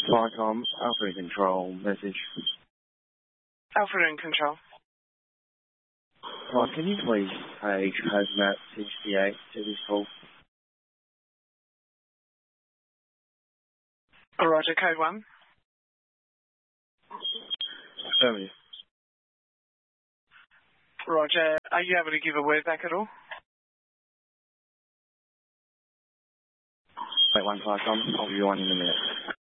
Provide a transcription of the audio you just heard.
Flycom, Alpha in control, message. Alpha in control. Right, can you please page Hazmat 68 to this call? Roger, code 1. Affirmative. Roger, are you able to give a word back at all? Wait, one Flycom, I'll be on in a minute.